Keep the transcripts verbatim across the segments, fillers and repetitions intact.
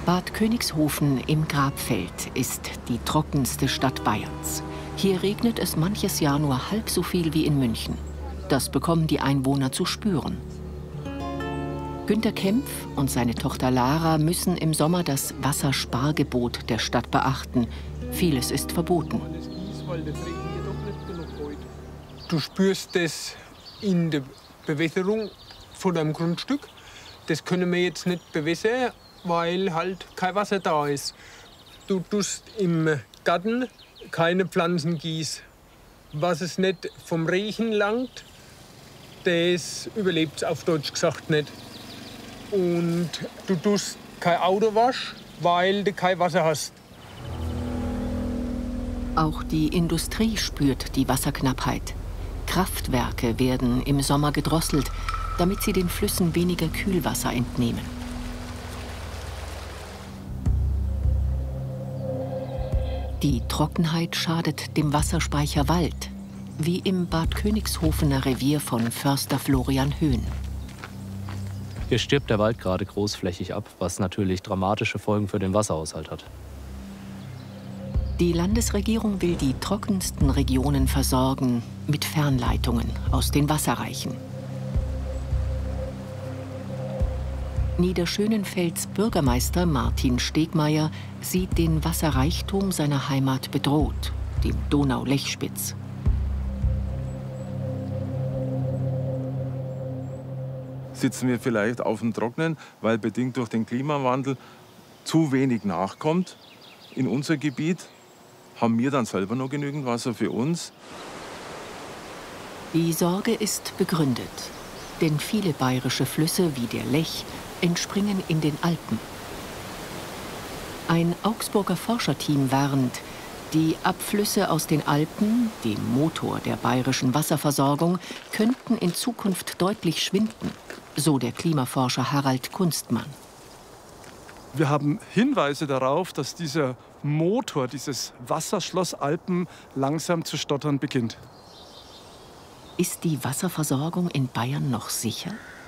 Bad Königshofen im Grabfeld ist die trockenste Stadt Bayerns. Hier regnet es manches Jahr nur halb so viel wie in München. Das bekommen die Einwohner zu spüren. Günter Kempf und seine Tochter Lara müssen im Sommer das Wasserspargebot der Stadt beachten. Vieles ist verboten. Du spürst das in der Bewässerung von deinem Grundstück. Das können wir jetzt nicht bewässern, weil halt kein Wasser da ist. Du tust im Garten keine Pflanzen gießen. Was es nicht vom Regen langt, das überlebt es auf Deutsch gesagt nicht. Und du tust kein Auto waschen, weil du kein Wasser hast. Auch die Industrie spürt die Wasserknappheit. Kraftwerke werden im Sommer gedrosselt, damit sie den Flüssen weniger Kühlwasser entnehmen. Die Trockenheit schadet dem Wasserspeicher Wald, wie im Bad Königshofener Revier von Förster Florian Höhn. Hier stirbt der Wald gerade großflächig ab, was natürlich dramatische Folgen für den Wasserhaushalt hat. Die Landesregierung will die trockensten Regionen versorgen mit Fernleitungen aus den Wasserreichen. Niederschönenfelds Bürgermeister Martin Stegmeier sieht den Wasserreichtum seiner Heimat bedroht, dem Donau-Lechspitz. Sitzen wir vielleicht auf dem Trocknen, weil bedingt durch den Klimawandel zu wenig nachkommt in unser Gebiet. Haben wir dann selber noch genügend Wasser für uns? Die Sorge ist begründet, denn viele bayerische Flüsse wie der Lech entspringen in den Alpen. Ein Augsburger Forscherteam warnt, die Abflüsse aus den Alpen, dem Motor der bayerischen Wasserversorgung, könnten in Zukunft deutlich schwinden, so der Klimaforscher Harald Kunstmann. Wir haben Hinweise darauf, dass dieser Motor, dieses Wasserschloss Alpen, langsam zu stottern beginnt. Ist die Wasserversorgung in Bayern noch sicher?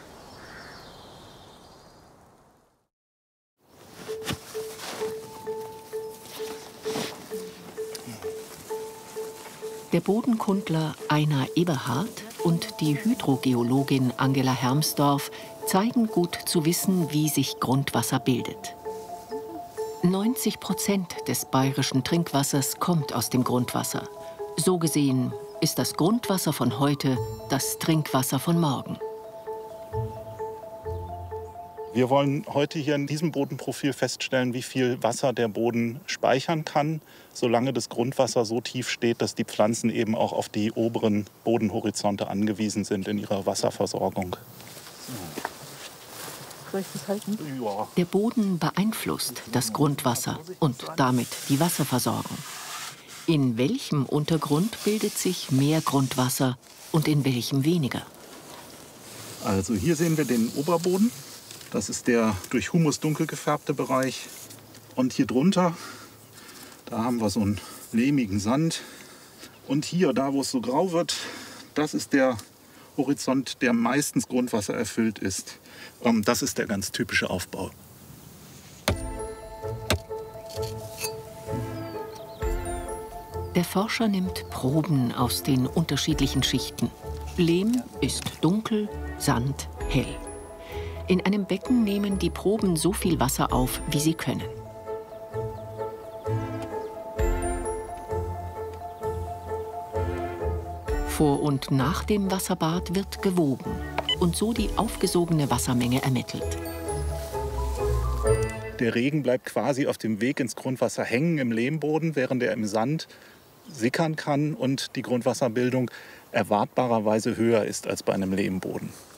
Der Bodenkundler Einar Eberhard und die Hydrogeologin Angela Hermsdorf zeigen gut zu wissen, wie sich Grundwasser bildet. neunzig Prozent des bayerischen Trinkwassers kommt aus dem Grundwasser. So gesehen ist das Grundwasser von heute das Trinkwasser von morgen. Wir wollen heute hier in diesem Bodenprofil feststellen, wie viel Wasser der Boden speichern kann, solange das Grundwasser so tief steht, dass die Pflanzen eben auch auf die oberen Bodenhorizonte angewiesen sind in ihrer Wasserversorgung. Soll ich das halten? Ja. Der Boden beeinflusst das Grundwasser und damit die Wasserversorgung. In welchem Untergrund bildet sich mehr Grundwasser und in welchem weniger? Also hier sehen wir den Oberboden. Das ist der durch Humus dunkel gefärbte Bereich. Und hier drunter, da haben wir so einen lehmigen Sand. Und hier, da wo es so grau wird, das ist der Horizont, der meistens Grundwasser erfüllt ist. Das ist der ganz typische Aufbau. Der Forscher nimmt Proben aus den unterschiedlichen Schichten. Lehm ist dunkel, Sand hell. In einem Becken nehmen die Proben so viel Wasser auf, wie sie können. Vor und nach dem Wasserbad wird gewogen und so die aufgesogene Wassermenge ermittelt. Der Regen bleibt quasi auf dem Weg ins Grundwasser hängen im Lehmboden, während er im Sand sickern kann und die Grundwasserbildung erwartbarerweise höher ist als bei einem Lehmboden.